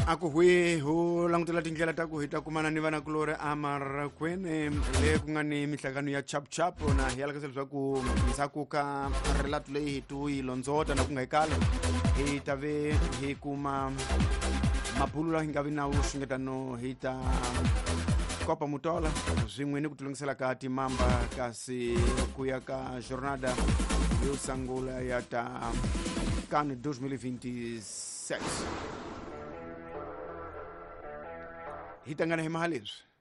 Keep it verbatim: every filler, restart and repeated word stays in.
Ako hui ho langutela tindlela ta ku hita kumana ni vana kulore amar kwene le ku nga ni mihlangano ya chap chap na hi alaka leswaku nsaku ka relatu leyi hi tu yi londzota na ku nga ikala hi ta ve hi kuma mabulula hi nga vi na vuxungetano hi ta kopa mutola zwin'we ni ku tilungisela ka timamba kasi ku ya ka jornada yo sangula ya ta CAN twenty twenty-six. Hitangana hi mahali leswi